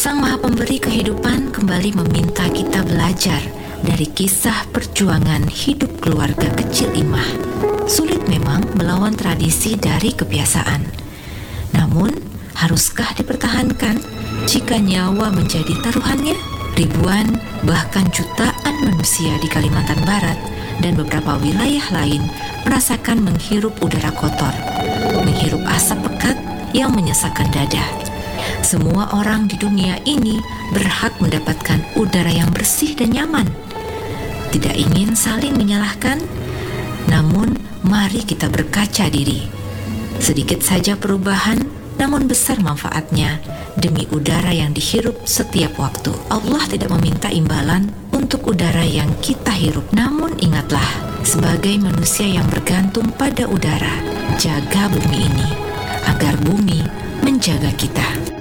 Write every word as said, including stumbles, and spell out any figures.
Sang Maha Pemberi kehidupan kembali meminta kita belajar dari kisah perjuangan hidup keluarga kecil Imah. Sulit memang melawan tradisi dari kebiasaan. Namun, haruskah dipertahankan jika nyawa menjadi taruhannya? Ribuan, bahkan jutaan manusia di Kalimantan Barat dan beberapa wilayah lain merasakan menghirup udara kotor, menghirup asap pekat yang menyesakkan dada. Semua orang di dunia ini berhak mendapatkan udara yang bersih dan nyaman. Tidak ingin saling menyalahkan, namun mari kita berkaca diri. Sedikit saja perubahan, namun besar manfaatnya demi udara yang dihirup setiap waktu. Allah tidak meminta imbalan untuk udara yang kita hirup. Namun ingatlah, sebagai manusia yang bergantung pada udara, jaga bumi ini, agar bumi menjaga kita.